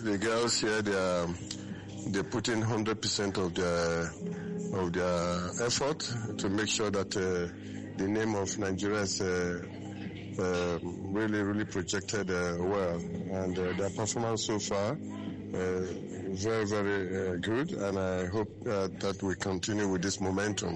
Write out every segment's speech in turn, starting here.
the girls here, they put in 100% of their effort to make sure that the name of Nigeria is really projected well, and their performance so far very good, and I hope that we continue with this momentum.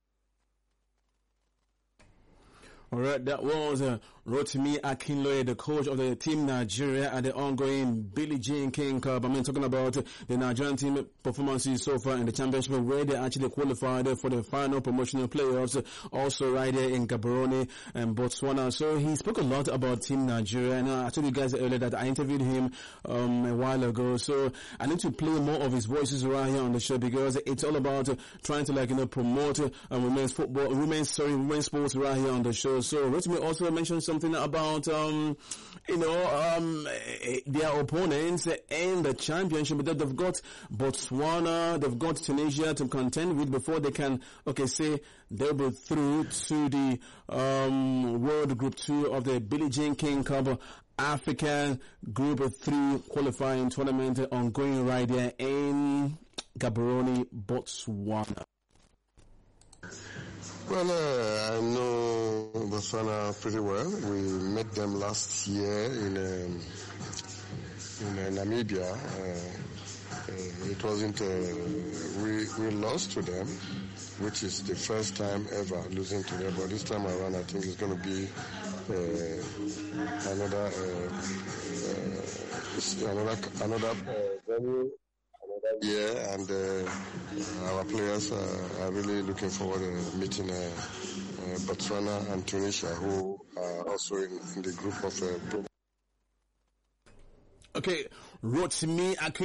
All right, that was Rotimi Akinloye, the coach of the Team Nigeria at the ongoing Billie Jean King Cup. I mean, talking about the Nigerian team performances so far in the championship, where they actually qualified for the final promotional playoffs, also right there in Gaborone and Botswana. So he spoke a lot about Team Nigeria, and I told you guys earlier that I interviewed him a while ago. So I need to play more of his voices right here on the show, because it's all about trying to promote women's sports right here on the show. So Rotimi also mentioned something about their opponents in the championship, that they've got Botswana, they've got Tunisia to contend with before they can say they'll be through to the World Group 2 of the Billie Jean King Cup African Group 3 qualifying tournament ongoing right there in Gaborone, Botswana. Well, I know Botswana pretty well. We met them last year in Namibia. It wasn't, we lost to them, which is the first time ever losing to them. But this time around, I think it's going to be another venue. Yeah, and our players are really looking forward to meeting Botswana and Tunisia, who are also in the group of. Okay, Rotimi Akinloye.